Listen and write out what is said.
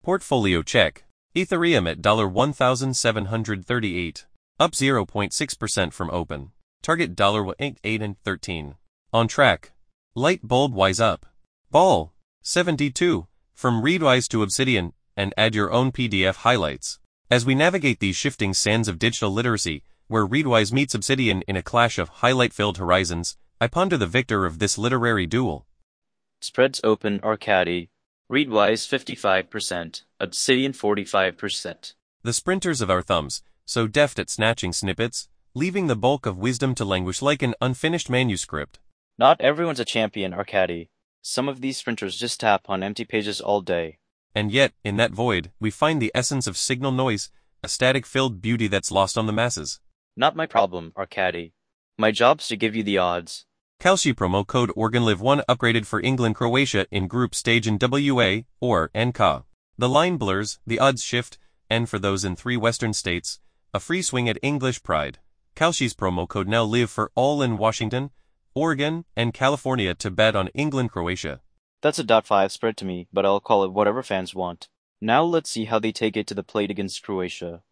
Portfolio check. Ethereum at $1,738. Up 0.6% from open. Target $1.813. On track. Light bulb wise up. Ball. 72. From Readwise to Obsidian, and add your own PDF highlights. As we navigate these shifting sands of digital literacy, where Readwise meets Obsidian in a clash of highlight-filled horizons, I ponder the victor of this literary duel. Spreads open Arcadi. Readwise 55%, Obsidian 45%. The sprinters of our thumbs, so deft at snatching snippets, leaving the bulk of wisdom to languish like an unfinished manuscript. Not everyone's a champion, Arcadi. Some of these sprinters just tap on empty pages all day. And yet, in that void, we find the essence of signal noise, a static-filled beauty that's lost on the masses. Not my problem, Arcadi. My job's to give you the odds. Kalshi promo code OrganLive1 upgraded for England Croatia in group stage in WA, or NK. The line blurs, the odds shift, and for those in 3 Western states, a free swing at English pride. Kalshi's promo code now live for all in Washington, Oregon, and California to bet on England Croatia. That's a .5 spread to me, but I'll call it whatever fans want. Now let's see how they take it to the plate against Croatia.